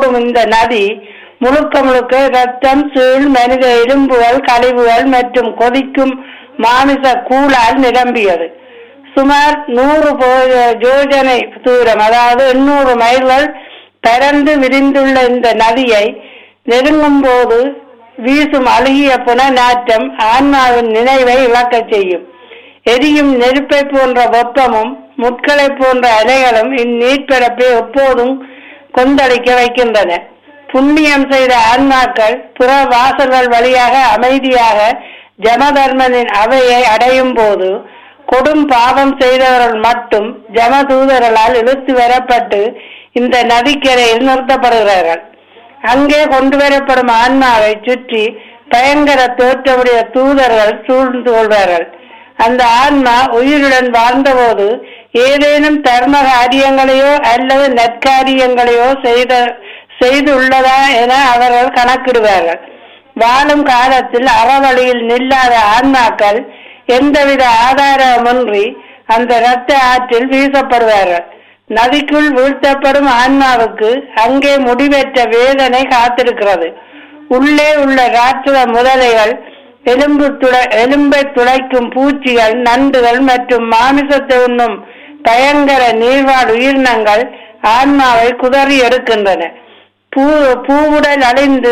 ஓடும் இந்த நதி முழுக்க முழுக்க ரத்தம், சீழ், மனித எலும்புகள், கழிவுகள் மற்றும் கொதிக்கும் மாமிச கூழால் நிரம்பியது. சுமார் 100 யோஜனை தூரம், அதாவது 800 மைல்கள் பரந்து விரிந்துள்ள இந்த நதியை நெருங்கும் போது வீசும் அழுகிய புன நாற்றம் ஆன்மாவின் நினைவை இழக்கச் செய்யும். எரியும் நெருப்பை போன்ற வெப்பமும் முட்களை போன்ற அலைகளும் இந்நீர்ப்பரப்பை எப்போதும் கொந்தளிக்க வைக்கின்றன. புண்ணியம் செய்த ஆன்மாக்கள் புற வாசல்கள் வழியாக அமைதியாக ஜமதர்மனின் அவையை அடையும் போது கொடும் பாவம் செய்தவர்கள் மட்டும் ஜமதூதர்களால் இழுத்து வரப்பட்டு இந்த நதிக்கரையில் நிறுத்தப்படுகிறார்கள். அங்கே கொண்டு வரப்படும் ஆன்மாவை சுற்றி பயங்கர தோற்றமுடைய தூதர்கள் சூழ்ந்து கொள்வார்கள். அந்த ஆன்மா உயிருடன் வாழ்ந்தபோது ஏதேனும் தர்ம காரியங்களையோ அல்லது நற்காரியங்களையோ செய்துள்ளதா என அவர்கள் கணக்கிடுவார்கள். வாழும் காலத்தில் அறவழியில் நில்லாத ஆன்மாக்கள் எந்தவித ஆதாரமின்றி அந்த இரத்த ஆற்றில் வீசப்படுவார்கள். நதிக்குள் வீழ்த்தப்படும் ஆன்மாவுக்கு அங்கே முடிவற்ற வேதனை காத்திருக்கிறது. உள்ளே உள்ள ராட்சத முதலைகள், எலும்பை துளைக்கும் பூச்சிகள், நண்டுகள் மற்றும் மாமிசத்தை உண்ணும் பயங்கர நீர்வாழ் உயிரினங்கள் ஆன்மாவை குதறி எடுக்கின்றன. பூவுடல் அழிந்து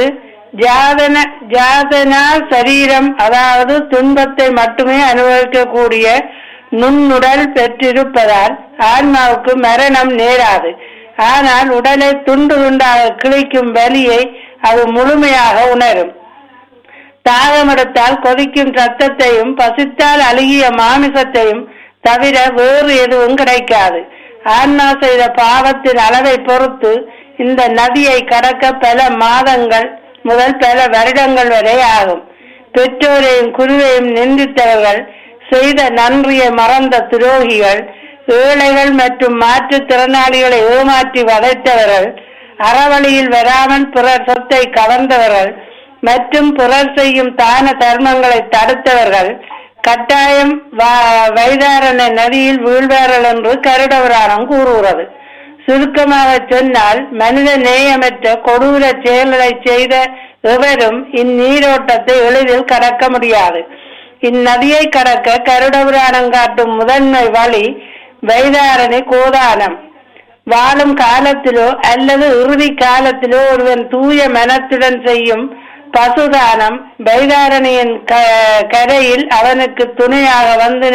ஜாதனா சரீரம், அதாவது துன்பத்தை மட்டுமே அனுபவிக்கக்கூடிய நுண்ணுடல் பெற்றிருப்பதால் ஆன்மாவுக்கு மரணம் நேராது. ஆனால் உடலை துண்டு துண்டாக கிழிக்கும் வலியை அது முழுமையாக உணரும். தாகமெடுத்தால் கொதிக்கும் ரத்தத்தையும் பசித்தால் அழுகிய மாமிசத்தையும் தவிர வேறு எதுவும் கிடைக்காது. ஆன்மா செய்த பாவத்தின் அளவை பொறுத்து இந்த நதியை கடக்க பல மாதங்கள் முதல் பல வருடங்கள் வரை ஆகும். பெற்றோரையும் குருவையும் நிந்தித்தவர்கள், செய்த நன்றியை மறந்த துரோகிகள், ஏழைகள் மற்றும் மாற்றுத்திறனாளிகளை ஏமாற்றி வதைத்தவர்கள், அறவழியில் வராமல் பிறர் சொத்தை கவர்ந்தவர்கள் மற்றும் பிறர் செய்யும் தான தர்மங்களை தடுத்தவர்கள் கட்டாயம் வைதாரண நதியில் வீழ்வார்கள் என்று கருடபுராணம் கூறுகிறது. சுருக்கமாக சொன்னால், மனித நேயமற்ற கொடூர செயல்களை செய்த எவரும் இந்நீரோட்டத்தை எளிதில் கடக்க முடியாது. இந்நதியை கடக்க கருடபுராணம் காட்டும் முதன்மை வழி வைதாரணி கோதானம். வாழும் காலத்திலோ அல்லது இறுதி காலத்திலோ ஒருவன் தூய மனத்துடன் செய்யும் பசுதானம் வைதாரணியின் கரையில் அவனுக்கு துணையாக வந்து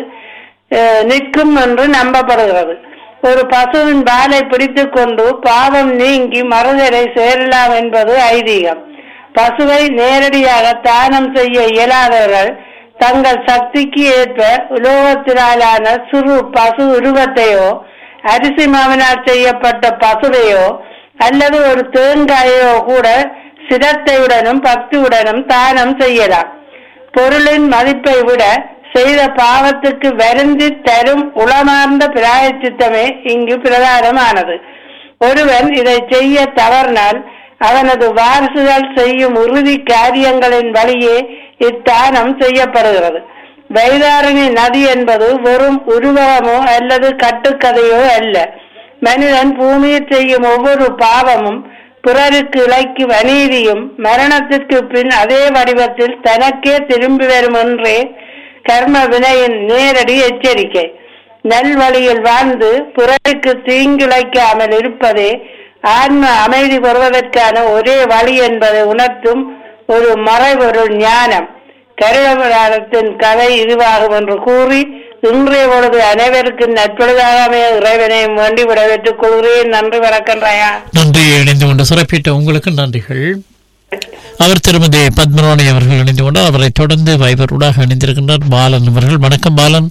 நிற்கும் என்று நம்பப்படுகிறது. ஒரு பசுவின் வாலை பிடித்து கொண்டு பாவம் நீங்கி மறுதலை சேரலாம் என்பது ஐதீகம். பசுவை நேரடியாக தானம் செய்ய இயலாதவர்கள் தங்கள் சக்திக்கு ஏற்ப உலோகத்தினாலான சிறு பசு உருவத்தையோ, அரிசி மாவினால் செய்யப்பட்ட பசுவையோ அல்லது ஒரு தேங்காயோ கூட சிரத்தையுடனும் பக்தியுடனும் தானம் செய்யலாம். பொருளின் மதிப்பை விட செய்த பாவத்துக்கு வருந்தி தரும் உளமார்ந்த பிராயச்சித்தமே இங்கு பிரதானமானது. ஒருவன் இதை செய்ய தவறினால் அவனது வாரிசுகள் செய்யும் இறுதி காரியங்களின் வழியே இத்தானம் செய்யப்படுகிறது. வைதாரணி நதி என்பது வெறும் உருவகமோ அல்லது கட்டுக்கதையோ அல்ல. மனிதன் பூமியில் செய்யும் ஒவ்வொரு பாவமும் பிறருக்கு இழைக்கும் அநீதியும் மரணத்திற்கு பின் அதே வடிவத்தில் தனக்கே திரும்பி வரும் என்றே கர்ம வினையின் நேரடி எச்சரிக்கை. நல்வழியில் வாழ்ந்து பிறருக்கு தீங்கிழைக்காமல் இருப்பதே ஆன்ம அமைதி பெறுவதற்கான ஒரே வழி என்பதை உணர்த்தும் ஒரு மறைபொருள் ஞானம். கருடபுராணத்தின் கதை இதுவாகும் என்று கூறி இன்றைய பொழுது அனைவருக்கும் நற்பொழுதாக இறைவனையும் வேண்டி விடைபெற்றுக் கொள்கிறேன். நன்றி, வணக்கம் ராயா. நன்றி. இணைந்து கொண்டு சிறப்பிட்ட உங்களுக்கு நன்றிகள். அவர் திருமதி பத்மராணி அவர்கள் இணைந்து கொண்டார். அவரை தொடர்ந்து வைபரூடாக இணைந்திருக்கின்றார் பாலன் அவர்கள். வணக்கம் பாலன்.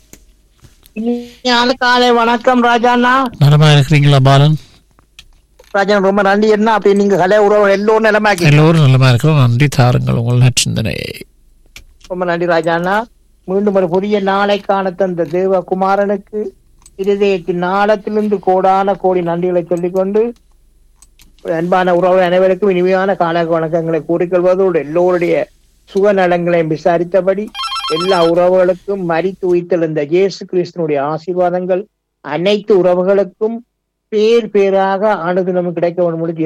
காலை வணக்கம் ராஜாண்ணா. நலமா இருக்கிறீங்களா பாலன்? ராஜா ரொம்ப நன்றி. என்ன அப்படி நீங்க கலை உறவு எல்லோரும் நலமா இருக்கிறோம். நன்றி. தாருங்கள் உங்கள் நற்சிந்தனையை. ரொம்ப நன்றி ராஜாண்ணா. மீண்டும் ஒரு புதிய நாளை காண தந்த தேவகுமாரனுக்கு இருதயத்தின் நாளத்திலிருந்து கோடான கோடி நன்றிகளை சொல்லிக்கொண்டு அன்பான உறவு அனைவருக்கும் இனிமையான கால வணக்கங்களை கூறிக்கொள்வதோடு எல்லோருடைய சுகநலங்களையும் விசாரித்தபடி எல்லா உறவுகளுக்கும் மரித்து உயிர்த்தெழுந்த இயேசு கிறிஸ்துனுடைய ஆசீர்வாதங்கள் அனைத்து உறவுகளுக்கும் பேர் பேராக அனுதினமும் கிடைக்க வேண்டும்.